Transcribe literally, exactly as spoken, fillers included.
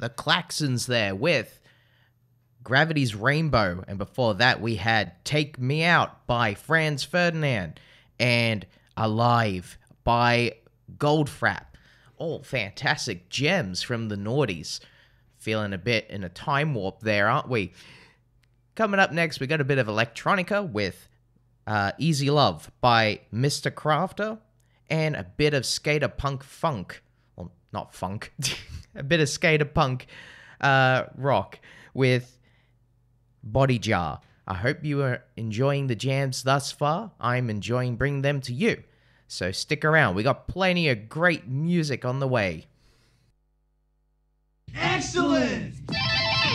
the Klaxons there with Gravity's Rainbow. And before that, we had Take Me Out by Franz Ferdinand and Alive by Goldfrapp. All fantastic gems from the noughties. Feeling a bit in a time warp there, aren't we? Coming up next, we got a bit of electronica with uh, Easy Love by Mister Crafter and a bit of skater punk funk. Well, not funk. A bit of skater punk uh, rock with Body Jar. I hope you are enjoying the jams thus far. I'm enjoying bringing them to you. So stick around. We got plenty of great music on the way. Excellent!